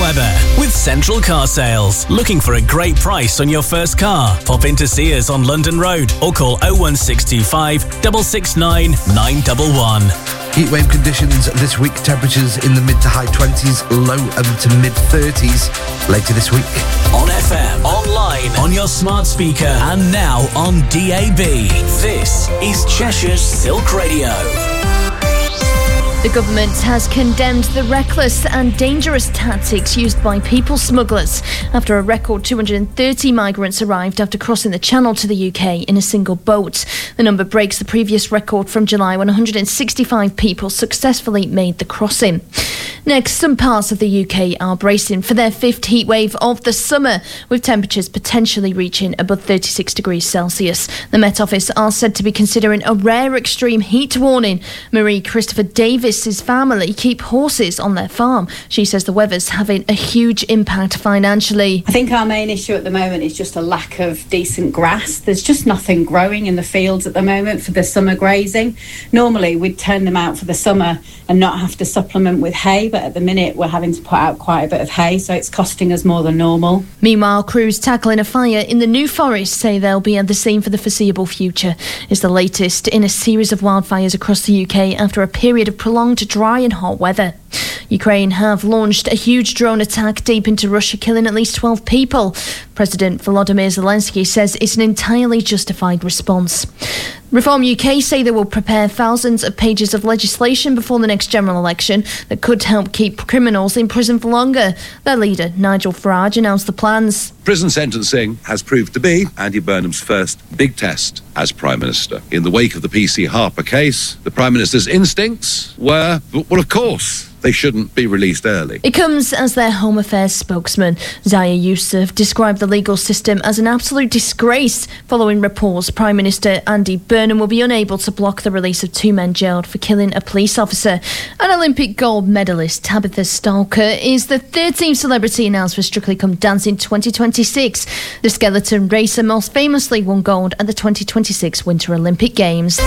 weather with Central Car Sales. Looking for a great price on your first car? Pop in to see us on London Road or call 01625 669 911. Heatwave conditions this week, temperatures in the mid to high 20s, low to mid 30s later this week. On FM, online, on your smart speaker, and now on DAB. This is Cheshire's Silk Radio. The government has condemned the reckless and dangerous tactics used by people smugglers after a record 230 migrants arrived after crossing the Channel to the UK in a single boat. The number breaks the previous record from July when 165 people successfully made the crossing. Next, some parts of the UK are bracing for their fifth heatwave of the summer, with temperatures potentially reaching above 36 degrees Celsius. The Met Office are said to be considering a rare extreme heat warning. Marie Christopher Davis's family keep horses on their farm. She says the weather's having a huge impact financially. I think our main issue at the moment is just a lack of decent grass. There's just nothing growing in the fields at the moment for the summer grazing. Normally we'd turn them out for the summer and not have to supplement with hay, but at the minute we're having to put out quite a bit of hay, so it's costing us more than normal. Meanwhile, crews tackling a fire in the New Forest say they'll be at the scene for the foreseeable future. It's the latest in a series of wildfires across the UK after a period of prolonged dry and hot weather. Ukraine have launched a huge drone attack deep into Russia, killing at least 12 people. President Volodymyr Zelensky says it's an entirely justified response. Reform UK say they will prepare thousands of pages of legislation before the next general election that could help keep criminals in prison for longer. Their leader, Nigel Farage, announced the plans. Prison sentencing has proved to be Andy Burnham's first big test as Prime Minister. In the wake of the PC Harper case, the Prime Minister's instincts were, well, of course, they shouldn't be released early. It comes as their Home Affairs spokesman, Zaya Yousaf, described the legal system as an absolute disgrace following reports Prime Minister Andy Burnham will be unable to block the release of two men jailed for killing a police officer. An Olympic gold medalist, Tabitha Stalker, is the 13th celebrity announced for Strictly Come Dancing 2026. The skeleton racer most famously won gold at the 2026 Winter Olympic Games.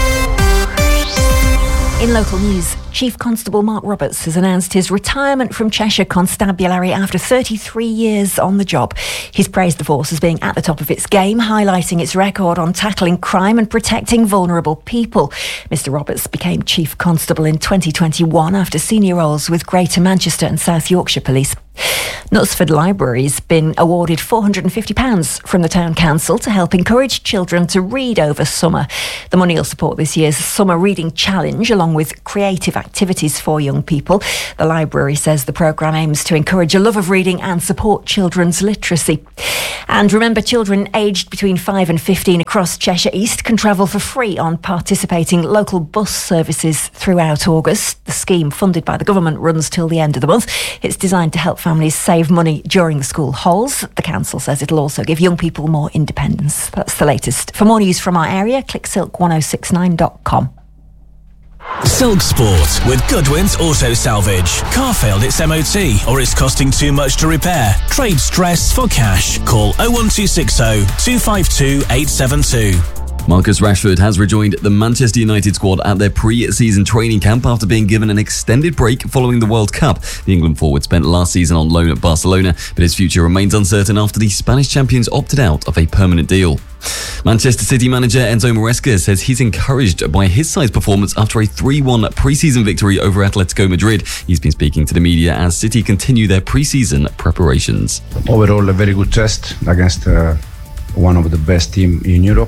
In local news, Chief Constable Mark Roberts has announced his retirement from Cheshire Constabulary after 33 years on the job. He's praised the force as being at the top of its game, highlighting its record on tackling crime and protecting vulnerable people. Mr Roberts became Chief Constable in 2021 after senior roles with Greater Manchester and South Yorkshire Police. Knutsford Library's been awarded £450 from the Town Council to help encourage children to read over summer. The money will support this year's Summer Reading Challenge along with creative activities for young people. The library says the programme aims to encourage a love of reading and support children's literacy. And remember, children aged between 5 and 15 across Cheshire East can travel for free on participating local bus services throughout August. The scheme, funded by the government, runs till the end of the month. It's designed to help families save money during the school holes. The council says it'll also give young people more independence. That's the latest. For more news from our area, click silk1069.com. Silk Sport with Goodwin's Auto Salvage. Car failed its MOT or it's costing too much to repair? Trade stress for cash. Call 01260 252 872. Marcus Rashford has rejoined the Manchester United squad at their pre-season training camp after being given an extended break following the World Cup. The England forward spent last season on loan at Barcelona, but his future remains uncertain after the Spanish champions opted out of a permanent deal. Manchester City manager Enzo Maresca says he's encouraged by his side's performance after a 3-1 pre-season victory over Atletico Madrid. He's been speaking to the media as City continue their pre-season preparations. Overall, a very good test against one of the best teams in Europe.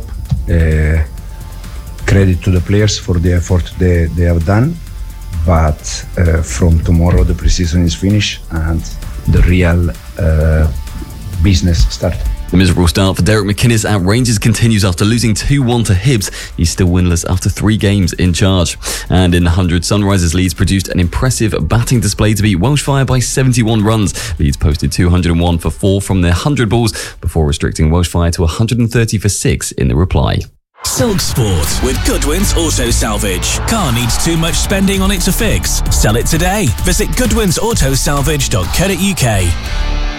Credit to the players for the effort they have done, but from tomorrow the pre-season is finished and the real business starts. The miserable start for Derek McInnes at Rangers continues after losing 2-1 to Hibs. He's still winless after 3 games in charge. And in the 100, Sunrisers Leeds produced an impressive batting display to beat Welshfire by 71 runs. Leeds posted 201 for 4 from their 100 balls before restricting Welshfire to 130 for 6 in the reply. Silk Sport with Goodwin's Auto Salvage. Car needs too much spending on it to fix? Sell it today. Visit goodwinsautosalvage.co.uk.